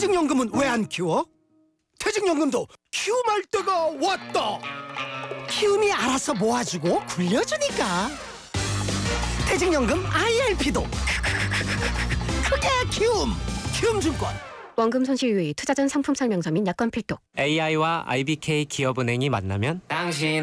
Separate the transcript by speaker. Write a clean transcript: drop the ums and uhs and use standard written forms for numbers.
Speaker 1: 퇴직연금은 왜 안 키워? 퇴직연금도 키움할 때가 왔다. 키움이 알아서 모아주고 굴려주니까. 퇴직연금 IRP도 크게 키움증권.
Speaker 2: 원금 손실 유의, 투자 전 상품 설명서 및 약관 필독.
Speaker 3: AI와 IBK 기업은행이 만나면
Speaker 4: 당신